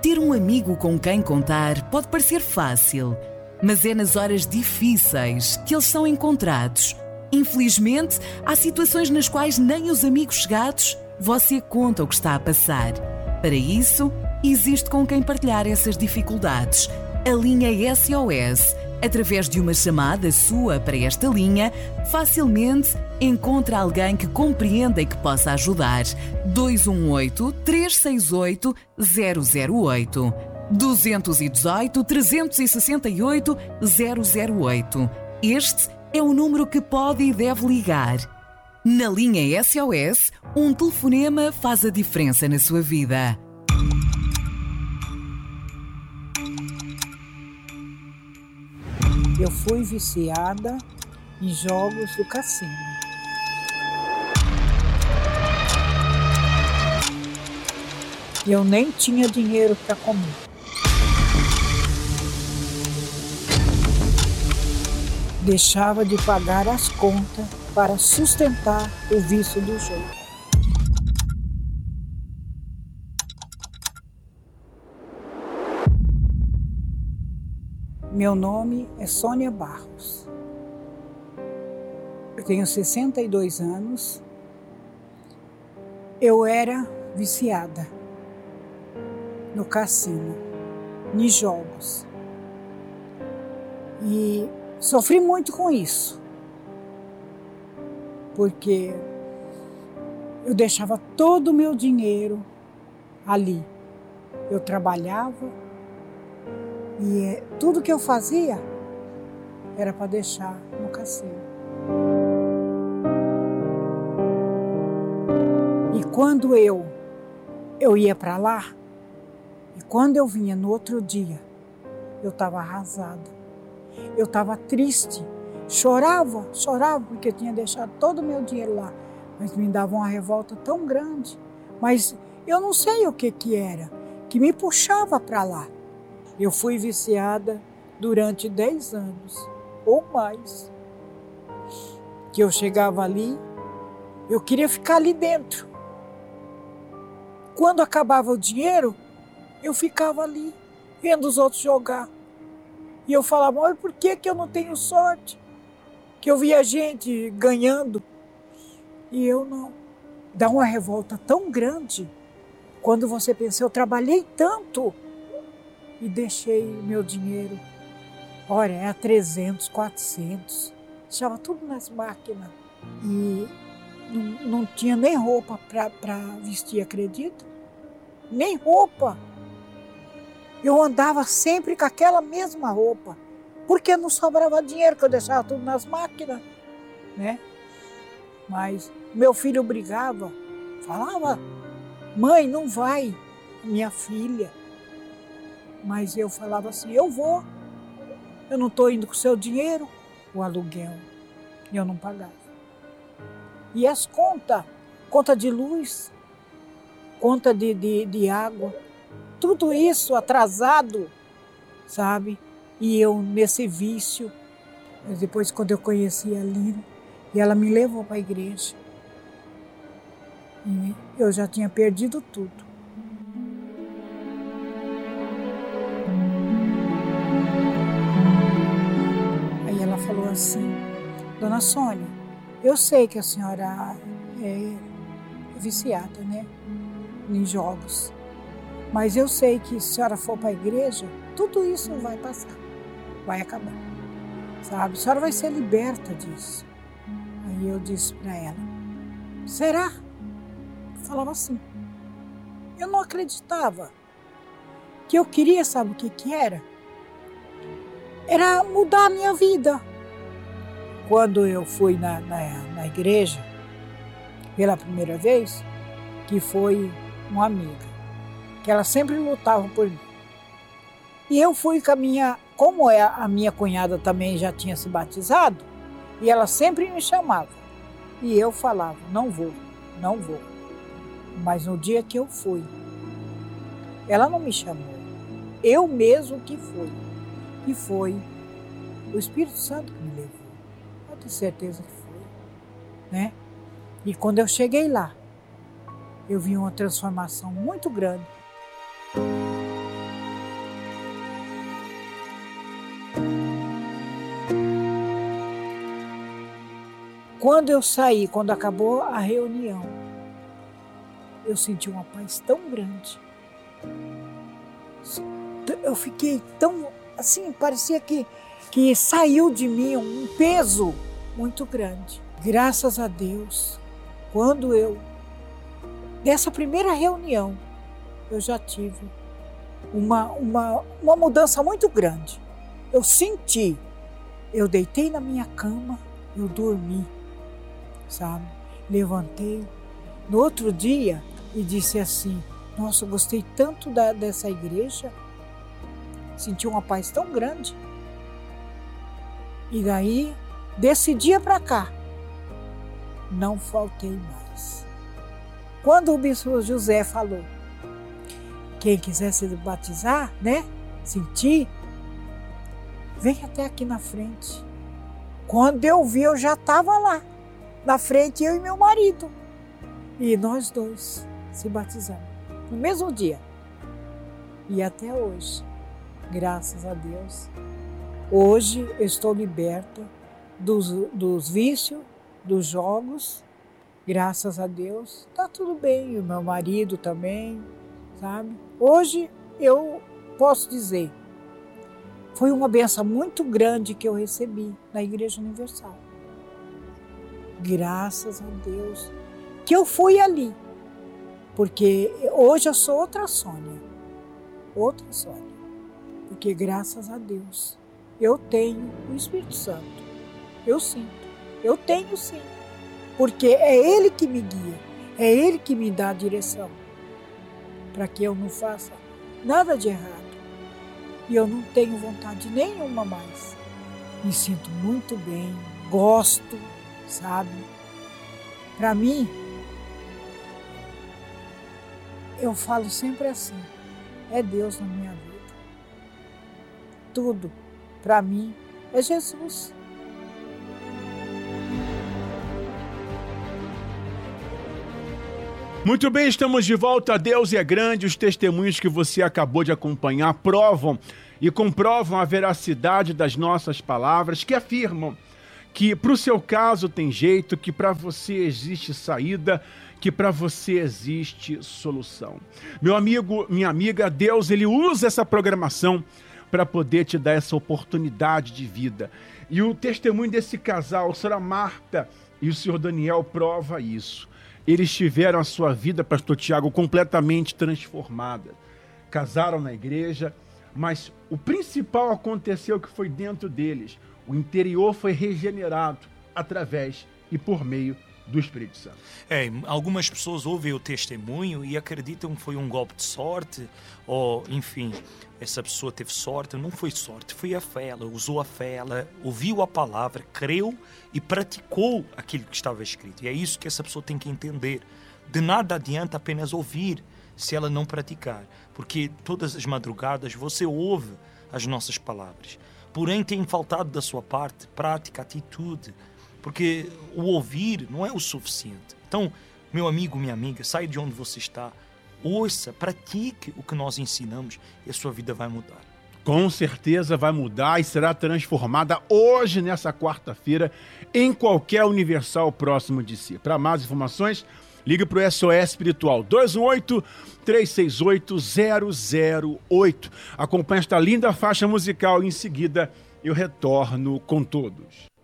Ter um amigo com quem contar pode parecer fácil, mas é nas horas difíceis que eles são encontrados. Infelizmente, há situações nas quais nem os amigos chegados você conta o que está a passar. Para isso, existe com quem partilhar essas dificuldades. A linha SOS. Através de uma chamada sua para esta linha, facilmente encontra alguém que compreenda e que possa ajudar. 218-368-008. 218-368-008. Este é o número que pode e deve ligar. Na linha SOS, um telefonema faz a diferença na sua vida. Eu fui viciada em jogos do cassino. Eu nem tinha dinheiro para comer. Deixava de pagar as contas para sustentar o vício do jogo. Meu nome é Sônia Barros. Eu tenho 62 anos. Eu era viciada no cassino, em jogos. E sofri muito com isso. Porque eu deixava todo o meu dinheiro ali. Eu trabalhava. E tudo que eu fazia era para deixar no cassino. E quando eu ia para lá, e quando eu vinha no outro dia, eu estava arrasada. Eu estava triste, chorava porque eu tinha deixado todo o meu dinheiro lá. Mas me dava uma revolta tão grande. Mas eu não sei o que era, que me puxava para lá. Eu fui viciada durante 10 anos, ou mais. Que eu chegava ali, eu queria ficar ali dentro. Quando acabava o dinheiro, eu ficava ali, vendo os outros jogar. E eu falava, mas por que eu não tenho sorte? Que eu via gente ganhando e eu não. Dá uma revolta tão grande quando você pensa, eu trabalhei tanto. E deixei meu dinheiro, olha, era 300, 400, deixava tudo nas máquinas. E não tinha nem roupa para vestir, acredita? Nem roupa. Eu andava sempre com aquela mesma roupa, porque não sobrava dinheiro, que eu deixava tudo nas máquinas, né? Mas meu filho brigava, falava, mãe, não vai, minha filha. Mas eu falava assim, eu vou, eu não estou indo com o seu dinheiro, o aluguel, e eu não pagava. E as contas, conta de luz, conta de água, tudo isso atrasado, sabe? E eu nesse vício, mas depois quando eu conheci a Lina, e ela me levou para a igreja, e eu já tinha perdido tudo. Falou assim, dona Sônia, eu sei que a senhora é viciada, né, em jogos, mas eu sei que se a senhora for para a igreja, tudo isso vai passar, vai acabar, sabe? A senhora vai ser liberta disso. Aí eu disse para ela, será? Eu falava assim, eu não acreditava, que eu queria, sabe o que era? Era mudar a minha vida. Quando eu fui na igreja, pela primeira vez, que foi uma amiga, que ela sempre lutava por mim. E eu fui com como a minha cunhada também já tinha se batizado, e ela sempre me chamava. E eu falava, não vou. Mas no dia que eu fui, ela não me chamou, eu mesmo que fui. E foi o Espírito Santo que me levou. Eu tenho certeza que foi, né? E quando eu cheguei lá, eu vi uma transformação muito grande. Quando eu saí, quando acabou a reunião, eu senti uma paz tão grande. Eu fiquei tão, assim, parecia que saiu de mim um peso muito grande. Graças a Deus, quando dessa primeira reunião, eu já tive uma mudança muito grande. Eu senti, eu deitei na minha cama, eu dormi, sabe? Levantei no outro dia e disse assim, nossa, eu gostei tanto dessa igreja, senti uma paz tão grande. E daí, desse dia para cá, não faltei mais. Quando o bispo José falou, quem quiser se batizar, né, sentir, vem até aqui na frente. Quando eu vi, eu já estava lá, na frente, eu e meu marido. E nós dois se batizamos, no mesmo dia. E até hoje, graças a Deus, hoje eu estou liberta dos vícios, dos jogos, graças a Deus, está tudo bem, e o meu marido também, sabe? Hoje eu posso dizer, foi uma bênção muito grande que eu recebi na Igreja Universal. Graças a Deus que eu fui ali, porque hoje eu sou outra Sônia, porque graças a Deus eu tenho o Espírito Santo, eu sinto, eu tenho sim, porque é Ele que me guia, é Ele que me dá a direção, para que eu não faça nada de errado. E eu não tenho vontade nenhuma mais. Me sinto muito bem, gosto, sabe? Para mim, eu falo sempre assim, é Deus na minha vida. Tudo, para mim, é Jesus. Muito bem, estamos de volta. Deus é grande. Os testemunhos que você acabou de acompanhar provam e comprovam a veracidade das nossas palavras, que afirmam que para o seu caso tem jeito, que para você existe saída, que para você existe solução. Meu amigo, minha amiga, Deus, Ele usa essa programação para poder te dar essa oportunidade de vida. E o testemunho desse casal, a senhora Marta e o senhor Daniel, prova isso. Eles tiveram a sua vida, pastor Tiago, completamente transformada. Casaram na igreja, mas o principal aconteceu que foi dentro deles. O interior foi regenerado através e por meio do Espírito Santo. Algumas pessoas ouvem o testemunho e acreditam que foi um golpe de sorte, ou enfim, essa pessoa teve sorte. Não foi sorte, foi a fé. Ela usou a fé, ela ouviu a palavra, creu e praticou aquilo que estava escrito. E é isso que essa pessoa tem que entender. De nada adianta apenas ouvir se ela não praticar, porque todas as madrugadas você ouve as nossas palavras. Porém, tem faltado da sua parte prática, atitude, porque o ouvir não é o suficiente. Então, meu amigo, minha amiga, sai de onde você está, ouça, pratique o que nós ensinamos e a sua vida vai mudar. Com certeza vai mudar e será transformada hoje, nessa quarta-feira, em qualquer Universal próximo de si. Para mais informações, ligue para o SOS Espiritual 218-368-008. Acompanhe esta linda faixa musical e em seguida eu retorno com todos.